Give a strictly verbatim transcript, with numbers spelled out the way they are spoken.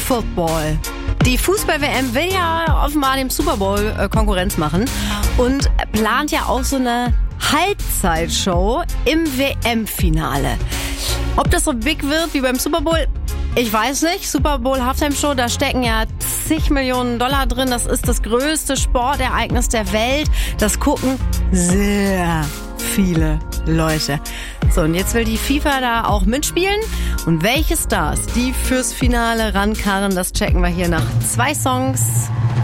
Football. Die Fußball-W M will ja offenbar dem Super Bowl äh, Konkurrenz machen und plant ja auch so eine Halbzeitshow im W M-Finale. Ob das so big wird wie beim Super Bowl, ich weiß nicht. Super Bowl Halftime Show, da stecken ja zig Millionen Dollar drin. Das ist das größte Sportereignis der Welt. Das gucken sehr viele Leute. So, und jetzt will die FIFA da auch mitspielen. Und welche Stars die fürs Finale rankarren, das checken wir hier nach zwei Songs.